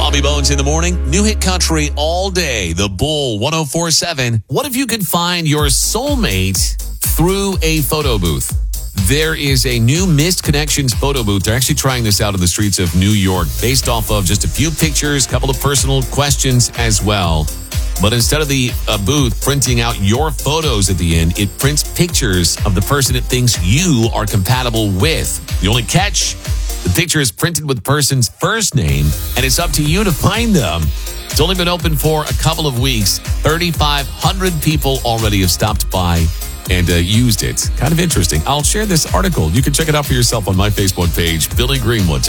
Bobby Bones in the morning. New hit country all day. The Bull 104.7. What if you could find your soulmate through a photo booth? There is a new Missed Connections photo booth. They're actually trying this out in the streets of New York based off of just a few pictures, a couple of personal questions as well. But instead of the booth printing out your photos at the end, it prints pictures of the person it thinks you are compatible with. The only catch, the picture is printed with the person's first name, and it's up to you to find them. It's only been open for a couple of weeks. 3,500 people already have stopped by and used it. Kind of interesting. I'll share this article. You can check it out for yourself on my Facebook page, Billy Greenwood.